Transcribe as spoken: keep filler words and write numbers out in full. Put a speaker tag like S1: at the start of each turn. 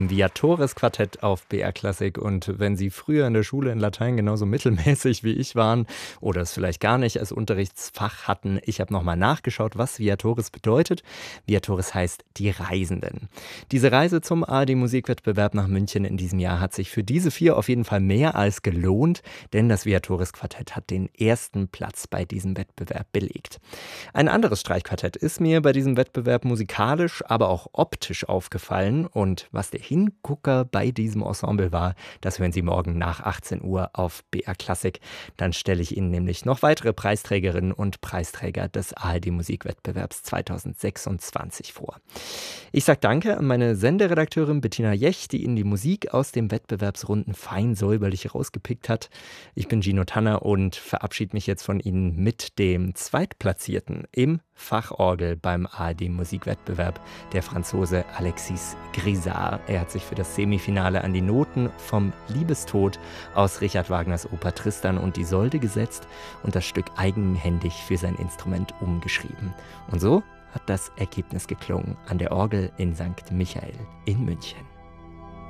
S1: Viatores-Quartett auf B R Klassik. Und wenn Sie früher in der Schule in Latein genauso mittelmäßig wie ich waren oder es vielleicht gar nicht als Unterrichtsfach hatten, ich habe nochmal nachgeschaut, was Viatores bedeutet. Viatores heißt die Reisenden. Diese Reise zum A R D-Musikwettbewerb nach München in diesem Jahr hat sich für diese vier auf jeden Fall mehr als gelohnt, denn das Viatores-Quartett hat den ersten Platz bei diesem Wettbewerb belegt. Ein anderes Streichquartett ist mir bei diesem Wettbewerb musikalisch, aber auch optisch aufgefallen. Und was der Hingucker bei diesem Ensemble war, das hören Sie morgen nach achtzehn Uhr auf B R Klassik. Dann stelle ich Ihnen nämlich noch weitere Preisträgerinnen und Preisträger des A R D-Musikwettbewerbs zweitausendsechsundzwanzig vor. Ich sage danke an meine Senderedakteurin Bettina Jech, die Ihnen die Musik aus dem Wettbewerbsrunden fein säuberlich rausgepickt hat. Ich bin Gino Tanner und verabschiede mich jetzt von Ihnen mit dem Zweitplatzierten im Fachorgel beim A R D-Musikwettbewerb, der Franzose Alexis Grisard. Er hat sich für das Semifinale an die Noten vom Liebestod aus Richard Wagners Oper Tristan und Isolde gesetzt und das Stück eigenhändig für sein Instrument umgeschrieben. Und so hat das Ergebnis geklungen an der Orgel in Sankt Michael in München.